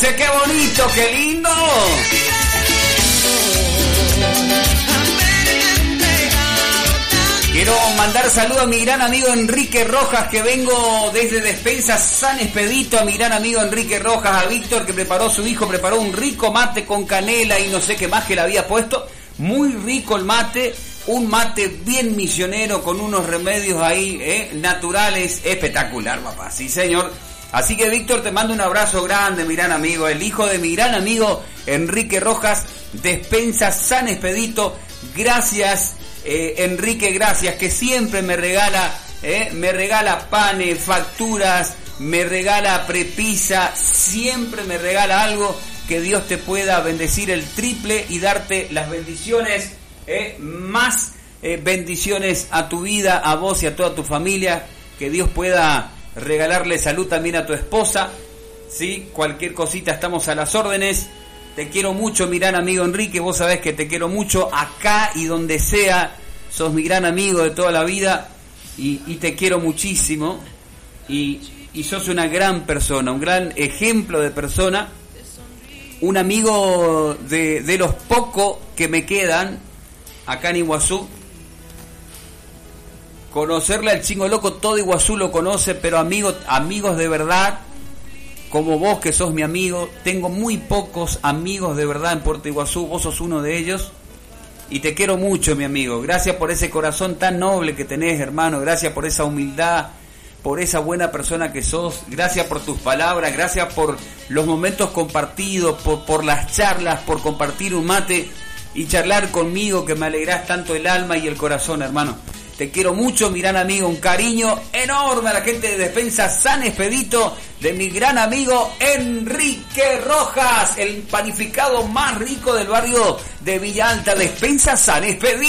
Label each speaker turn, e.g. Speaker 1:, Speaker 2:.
Speaker 1: ¡Qué bonito, qué lindo! Quiero mandar saludos a mi gran amigo Enrique Rojas, que vengo desde Despensa San Expedito, a mi gran amigo Enrique Rojas, a Víctor, que su hijo preparó un rico mate con canela y no sé qué más que le había puesto. Muy rico el mate, un mate bien misionero con unos remedios ahí, naturales, espectacular, papá, sí señor. Así que Víctor, te mando un abrazo grande, mi gran amigo, el hijo de mi gran amigo Enrique Rojas, Despensa San Expedito. Gracias, Enrique, gracias, que siempre me regala panes, facturas, me regala prepisa, siempre me regala algo. Que Dios te pueda bendecir el triple y darte las bendiciones, más bendiciones a tu vida, a vos y a toda tu familia. Que Dios pueda regalarle salud también a tu esposa, ¿sí? Cualquier cosita, estamos a las órdenes. Te quiero mucho, mi gran amigo Enrique, vos sabés que te quiero mucho acá y donde sea. Sos mi gran amigo de toda la vida y te quiero muchísimo. Y sos una gran persona, un gran ejemplo de persona. Un amigo de los pocos que me quedan acá en Iguazú. Conocerle al Chingo Loco, todo Iguazú lo conoce, pero amigos de verdad, como vos que sos mi amigo. Tengo muy pocos amigos de verdad en Puerto Iguazú, vos sos uno de ellos. Y te quiero mucho, mi amigo. Gracias por ese corazón tan noble que tenés, hermano. Gracias por esa humildad, por esa buena persona que sos. Gracias por tus palabras, gracias por los momentos compartidos, por las charlas, por compartir un mate y charlar conmigo, que me alegrás tanto el alma y el corazón, hermano. Te quiero mucho, mi gran amigo, un cariño enorme a la gente de Despensa San Expedito, de mi gran amigo Enrique Rojas, el panificado más rico del barrio de Villa Alta, Despensa San Expedito.